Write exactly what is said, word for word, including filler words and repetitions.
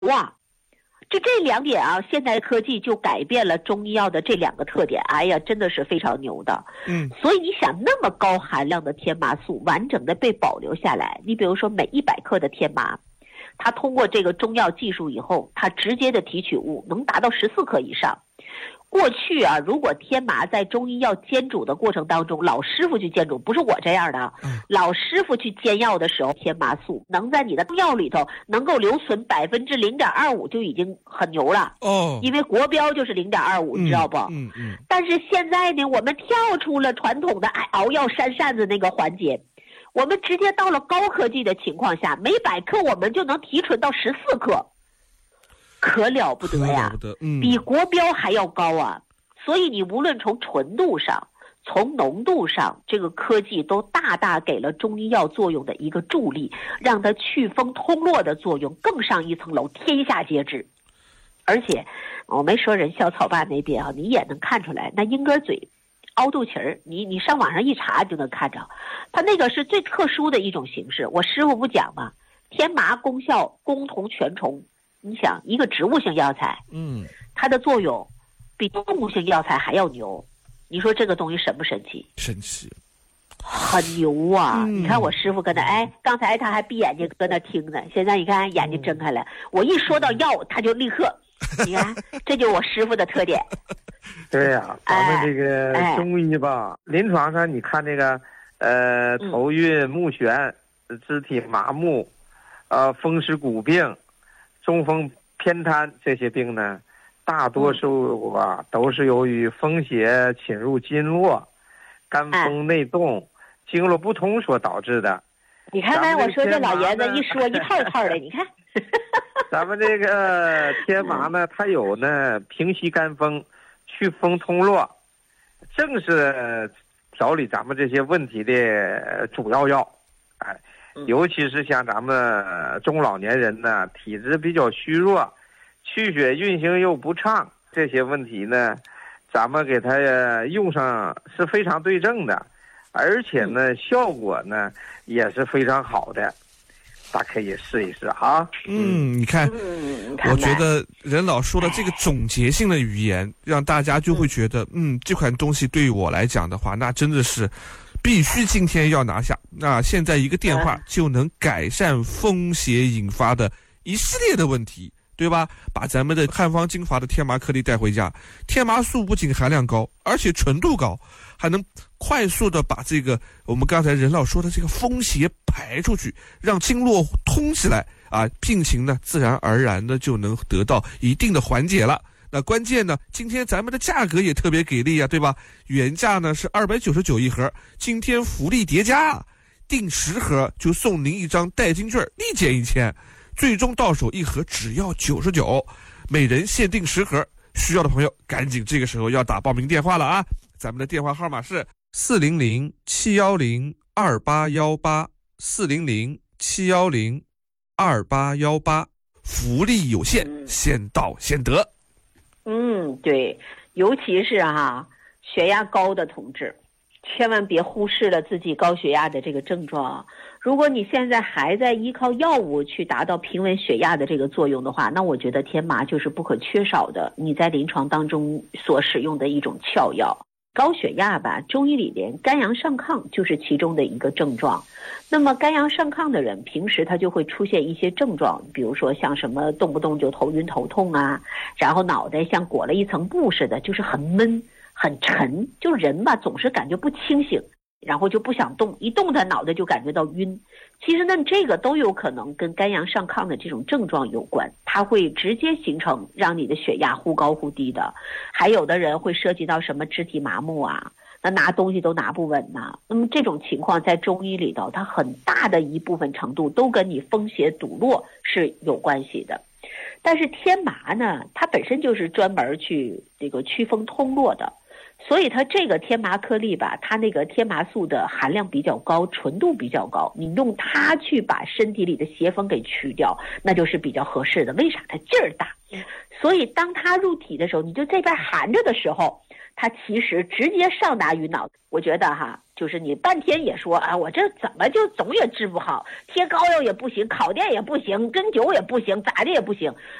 哇，就这两点啊，现代科技就改变了中医药的这两个特点。哎呀，真的是非常牛的。 嗯， 所以你想，那么高含量的天麻素完整的被保留下来，你比如说每一百克的天麻，它通过这个中药技术以后，它直接的提取物能达到十四克以上。过去啊，如果天麻在中医药煎煮的过程当中，老师傅去煎煮，不是我这样的，老师傅去煎药的时候，天麻素能在你的药里头能够留存百分之零点二五，就已经很牛了哦。 因为国标就是零点二五，你知道不？ 嗯嗯。 但是现在呢，我们跳出了传统的哎熬药扇扇子那个环节，我们直接到了高科技的情况下，每百克我们就能提纯到十四克。可了不得呀， 不得嗯、 比国标还要高啊！所以你无论从纯度上、从浓度上，这个科技都大大给了中医药作用的一个助力，让它祛风通络的作用更上一层楼，天下皆知。而且我没说人小草坝那边啊，你也能看出来，那鹰鸽嘴、凹肚脐儿，你你上网上一查就能看着，它那个是最特殊的一种形式。我师傅不讲吗？天麻功效共同权重。你想，一个植物性药材， 嗯， 它的作用比动物性药材还要牛，你说这个东西神不神奇？ 神奇， 很牛啊！ 嗯、 你看我师傅跟那，哎，刚才他还闭眼睛搁那听呢，现在你看眼睛睁开了，我一说到药，他就立刻，你看，这就是我师傅的特点。 对呀、啊，咱们这个中医吧，哎、临床上你看这个，呃，头晕目眩、肢体麻木，呃，风湿骨病。中风偏瘫这些病呢，大多数啊都是由于风邪侵入经络、肝风内动、经络不通所导致的。 你看看我说这老爷子一说一套一套的，你看。 咱们这个天麻呢，它有呢平息肝风、祛风通络，正是调理咱们这些问题的主要药。哎。尤其是像咱们中老年人呢，体质比较虚弱，气血运行又不畅，这些问题呢，咱们给它用上是非常对症的，而且呢，效果呢也是非常好的，大家可以试一试哈。 嗯，你看， 嗯、 我觉得任老说的这个总结性的语言，让大家就会觉得，嗯，这款东西对于我来讲的话，那真的是。必须今天要拿下，那现在一个电话就能改善风邪引发的一系列的问题，对吧？把咱们的汉方精华的天麻颗粒带回家，天麻素不仅含量高，而且纯度高，还能快速的把这个我们刚才任老说的这个风邪排出去，让经络通起来啊，病情呢自然而然的就能得到一定的缓解了。那关键呢，今天咱们的价格也特别给力啊，对吧？原价呢是二百九十九一盒，今天福利叠加，订十盒就送您一张代金券，立减一千，最终到手一盒只要九十九，每人限定十盒，需要的朋友赶紧这个时候要打报名电话了啊！咱们的电话号码是四零零七幺零二八幺八，四零零七幺零二八幺八，福利有限，先到先得。 嗯，对，尤其是哈血压高的同志，千万别忽视了自己高血压的这个症状。如果你现在还在依靠药物去达到平稳血压的这个作用的话，那我觉得天麻就是不可缺少的，你在临床当中所使用的一种窍药。高血压吧，中医里边肝阳上亢就是其中的一个症状。那么肝阳上亢的人，平时他就会出现一些症状，比如说像什么动不动就头晕头痛啊，然后脑袋像裹了一层布似的，就是很闷很沉，就人吧总是感觉不清醒，然后就不想动，一动他脑袋就感觉到晕。其实呢，这个都有可能跟肝阳上亢的这种症状有关，它会直接形成让你的血压忽高忽低的。还有的人会涉及到什么肢体麻木啊，那拿东西都拿不稳呐、啊。那么这种情况在中医里头，它很大的一部分程度都跟你风邪堵络是有关系的。但是天麻呢，它本身就是专门去这个祛风通络的。所以它这个天麻颗粒吧，它那个天麻素的含量比较高，纯度比较高，你用它去把身体里的邪风给去掉，那就是比较合适的。为啥？它劲儿大，所以当它入体的时候，你就这边含着的时候， 它其实直接上达于脑。我觉得哈，就是你半天也说啊，我这怎么就总也治不好，贴膏药也不行，烤电也不行，针灸也不行，咋的也不行。